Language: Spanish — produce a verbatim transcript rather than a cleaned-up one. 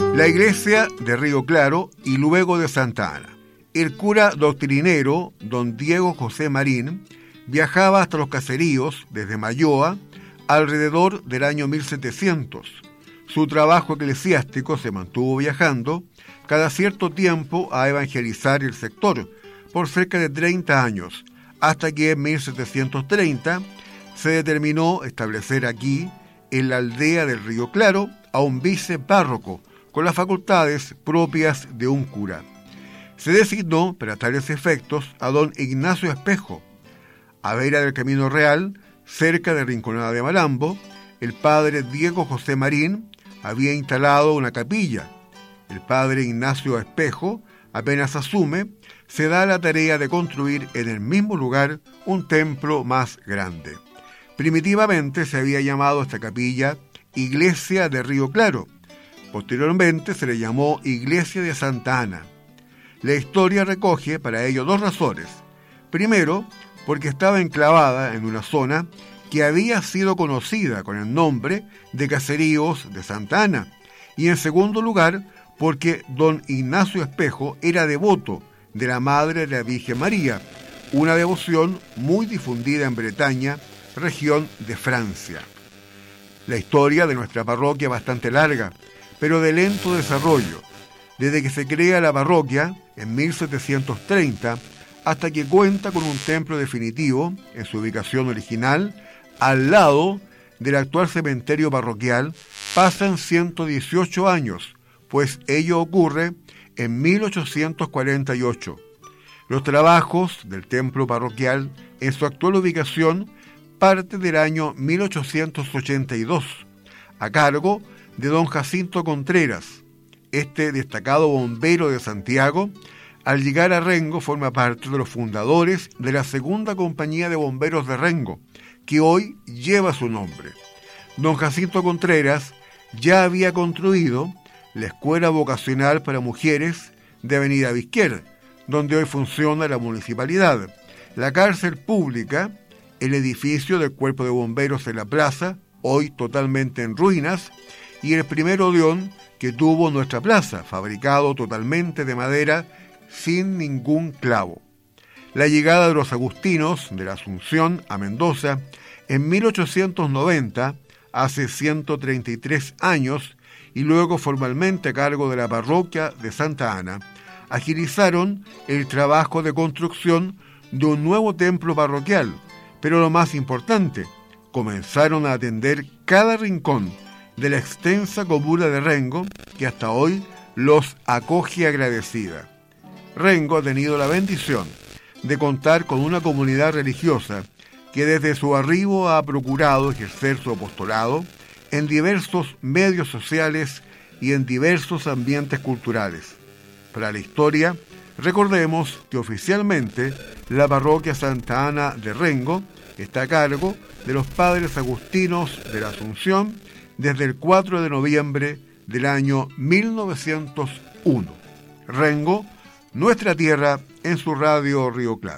La iglesia de Río Claro y luego de Santa Ana. El cura doctrinero, don Diego José Marín, viajaba hasta los caseríos desde Malloa alrededor del año mil setecientos. Su trabajo eclesiástico se mantuvo viajando cada cierto tiempo a evangelizar el sector por cerca de treinta años, hasta que en mil setecientos treinta se determinó establecer aquí, en la aldea del Río Claro, a un vicepárroco con las facultades propias de un cura. Se designó para tales efectos a don Ignacio Espejo. A vera del Camino Real, cerca de Rinconada de Malambo, el padre Diego José Marín había instalado una capilla. El padre Ignacio Espejo, apenas asume, se da la tarea de construir en el mismo lugar un templo más grande. Primitivamente se había llamado a esta capilla Iglesia de Río Claro. Posteriormente se le llamó Iglesia de Santa Ana. La historia recoge para ello dos razones. Primero, porque estaba enclavada en una zona que había sido conocida con el nombre de Caseríos de Santa Ana. Y en segundo lugar, porque don Ignacio Espejo era devoto de la Madre de la Virgen María, una devoción muy difundida en Bretaña, región de Francia. La historia de nuestra parroquia es bastante larga, pero de lento desarrollo, desde que se crea la parroquia en mil setecientos treinta hasta que cuenta con un templo definitivo en su ubicación original, al lado del actual cementerio parroquial, pasan ciento dieciocho años, pues ello ocurre en mil ochocientos cuarenta y ocho. Los trabajos del templo parroquial en su actual ubicación parten del año mil ochocientos ochenta y dos, a cargo de don Jacinto Contreras. Este destacado bombero de Santiago, al llegar a Rengo, forma parte de los fundadores de la segunda compañía de bomberos de Rengo, que hoy lleva su nombre. Don Jacinto Contreras ya había construido la Escuela Vocacional para Mujeres de Avenida Vizquer, donde hoy funciona la municipalidad, la cárcel pública, el edificio del Cuerpo de Bomberos en la plaza, hoy totalmente en ruinas, y el primer odeón que tuvo nuestra plaza, fabricado totalmente de madera, sin ningún clavo. La llegada de los agustinos de la Asunción a Mendoza en mil ochocientos noventa, hace ciento treinta y tres años, y luego formalmente a cargo de la parroquia de Santa Ana, agilizaron el trabajo de construcción de un nuevo templo parroquial, pero lo más importante, comenzaron a atender cada rincón de la extensa comuna de Rengo, que hasta hoy los acoge agradecida. Rengo ha tenido la bendición de contar con una comunidad religiosa que desde su arribo ha procurado ejercer su apostolado en diversos medios sociales y en diversos ambientes culturales. Para la historia, recordemos que oficialmente la parroquia Santa Ana de Rengo está a cargo de los padres agustinos de la Asunción desde el cuatro de noviembre del año mil novecientos uno. Rengo, nuestra tierra, en su radio Río Claro.